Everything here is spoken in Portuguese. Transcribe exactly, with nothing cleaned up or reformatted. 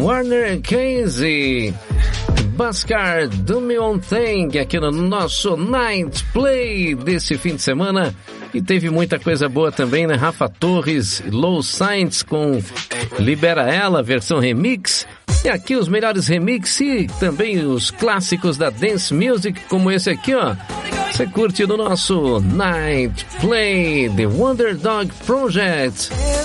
Warner Casey, Bhaskar, Do Me One Thing, aqui no nosso Night Play desse fim de semana. E teve muita coisa boa também, né? Rafa Torres, Low Science com Libera Ela, versão remix. E aqui os melhores remixes e também os clássicos da Dance Music, como esse aqui, ó. Você curte no nosso Night Play, The Wonder Dog Project.